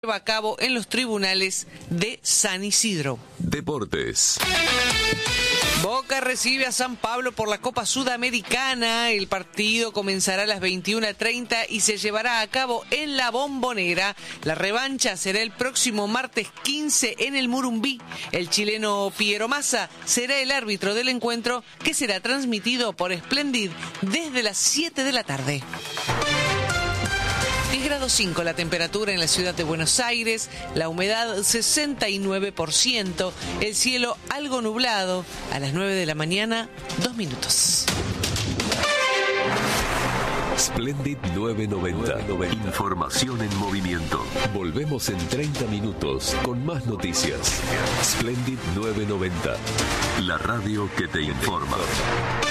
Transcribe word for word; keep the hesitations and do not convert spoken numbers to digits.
lleva a cabo en los tribunales de San Isidro. Deportes. Boca recibe a San Pablo por la Copa Sudamericana. El partido comenzará a las veintiuna treinta y se llevará a cabo en la Bombonera. La revancha será el próximo martes quince en el Murumbí. El chileno Piero Massa será el árbitro del encuentro, que será transmitido por Splendid desde las siete de la tarde. diez grados cinco la temperatura en la ciudad de Buenos Aires, la humedad sesenta y nueve por ciento, el cielo algo nublado. A las nueve de la mañana, dos minutos. Splendid nueve noventa. Información en movimiento. Volvemos en treinta minutos con más noticias. Splendid nueve noventa. La radio que te informa.